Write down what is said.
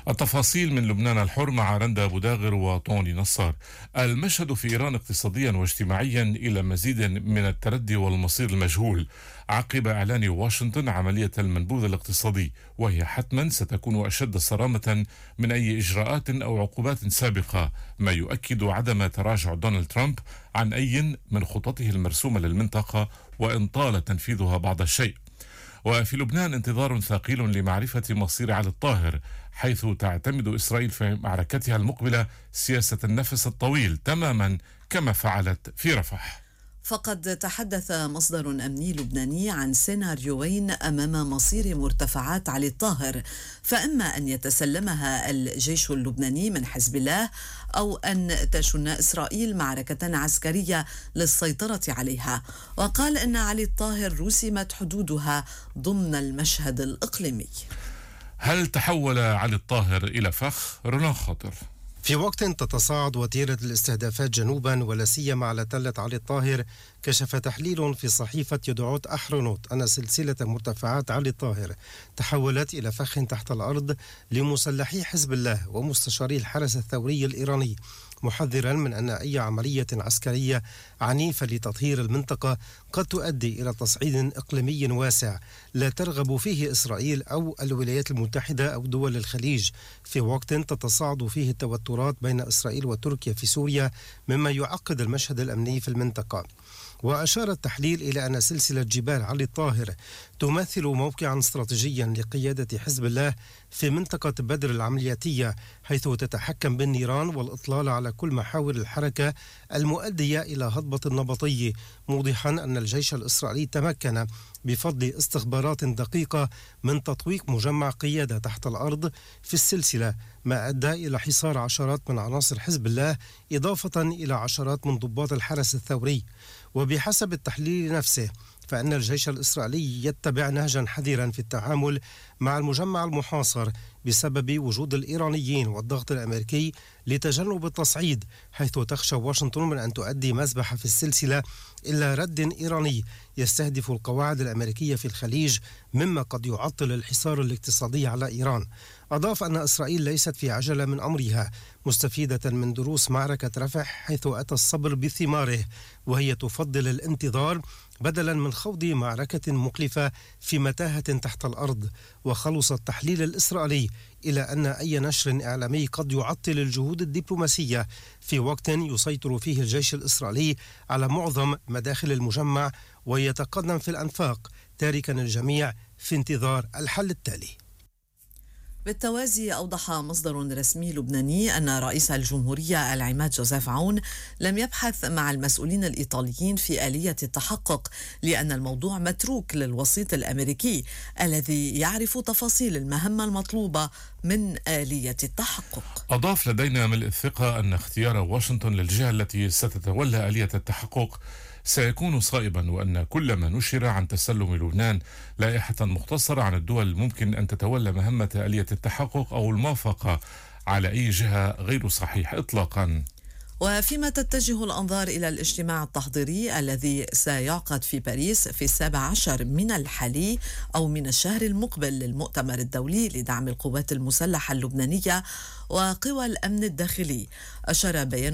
التفاصيل من لبنان الحر مع رندا بوداغر وطوني نصار. المشهد في إيران اقتصاديا واجتماعيا إلى مزيد من التردي والمصير المجهول عقب إعلان واشنطن عملية المنبوذ الاقتصادي، وهي حتما ستكون أشد صرامة من أي إجراءات أو عقوبات سابقة، ما يؤكد عدم تراجع دونالد ترامب عن أي من خططه المرسومة للمنطقة وإن طال تنفيذها بعض الشيء. وفي لبنان انتظار ثقيل لمعرفة مصير علي الطاهر، حيث تعتمد إسرائيل في معركتها المقبلة سياسة النفس الطويل تماما كما فعلت في رفح. فقد تحدث مصدر أمني لبناني عن سيناريوين أمام مصير مرتفعات علي الطاهر، فإما أن يتسلمها الجيش اللبناني من حزب الله أو أن تشن إسرائيل معركة عسكرية للسيطرة عليها. وقال أن علي الطاهر رسمت حدودها ضمن المشهد الإقليمي. هل تحول علي الطاهر إلى فخ؟ رنان خاطر. في وقت تتصاعد وتيرة الاستهدافات جنوبا ولا سيما على تلة علي الطاهر، كشف تحليل في صحيفة يدعوت أحرنوت أن سلسلة مرتفعات علي الطاهر تحولت إلى فخ تحت الأرض لمسلحي حزب الله ومستشاري الحرس الثوري الإيراني، محذرا من أن أي عملية عسكرية عنيفة لتطهير المنطقة قد تؤدي إلى تصعيد إقليمي واسع لا ترغب فيه إسرائيل أو الولايات المتحدة أو دول الخليج، في وقت تتصاعد فيه التوترات بين إسرائيل وتركيا في سوريا، مما يعقد المشهد الأمني في المنطقة. وأشار التحليل إلى أن سلسلة جبال علي الطاهر تمثل موقعا استراتيجيا لقيادة حزب الله في منطقة بدر العملياتية، حيث تتحكم بالنيران والإطلال على كل محاور الحركة المؤدية إلى هضبة النبطي، موضحا أن الجيش الإسرائيلي تمكن بفضل استخبارات دقيقة من تطويق مجمع قيادة تحت الأرض في السلسلة، ما أدى إلى حصار عشرات من عناصر حزب الله إضافة إلى عشرات من ضباط الحرس الثوري. وبحسب التحليل نفسه فإن الجيش الإسرائيلي يتبع نهجا حذرا في التعامل مع المجمع المحاصر بسبب وجود الإيرانيين والضغط الأمريكي لتجنب التصعيد، حيث تخشى واشنطن من أن تؤدي مذبحة في السلسلة إلى رد إيراني يستهدف القواعد الأمريكية في الخليج، مما قد يعطل الحصار الاقتصادي على إيران. أضاف أن إسرائيل ليست في عجلة من أمرها، مستفيدة من دروس معركة رفح حيث أتى الصبر بثماره، وهي تفضل الانتظار بدلا من خوض معركة مكلفة في متاهة تحت الأرض. وخلص التحليل الإسرائيلي إلى أن أي نشر إعلامي قد يعطل الجهود الدبلوماسية في وقت يسيطر فيه الجيش الإسرائيلي على معظم مداخل المجمع ويتقدم في الأنفاق، تاركا الجميع في انتظار الحل التالي. بالتوازي أوضح مصدر رسمي لبناني أن رئيس الجمهورية العماد جوزيف عون لم يبحث مع المسؤولين الإيطاليين في آلية التحقق، لأن الموضوع متروك للوسيط الأمريكي الذي يعرف تفاصيل المهمة المطلوبة من آلية التحقق. أضاف: لدينا ملء الثقة أن اختيار واشنطن للجهة التي ستتولى آلية التحقق سيكون صائبا، وأن كل ما نشر عن تسلم لبنان لائحة مختصرة عن الدول ممكن أن تتولى مهمة آلية التحقق أو الموافقة على أي جهة غير صحيح إطلاقا. وفيما تتجه الأنظار إلى الاجتماع التحضيري الذي سيعقد في باريس في 17 من الحالي أو من الشهر المقبل للمؤتمر الدولي لدعم القوات المسلحة اللبنانية وقوى الأمن الداخلي، أشار بيان